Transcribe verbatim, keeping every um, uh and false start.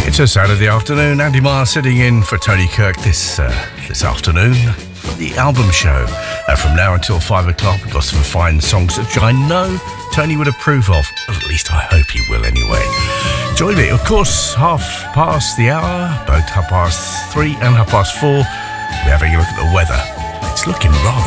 It's a Saturday afternoon. Andy Marr sitting in for Tony Kirk this uh, this afternoon for the album show. Uh, from now until five o'clock, we've got some fine songs which I know Tony would approve of. At least I hope he will anyway. Join me, of course, half past the hour, both half past three and half past four. We're having a look at the weather. It's looking rather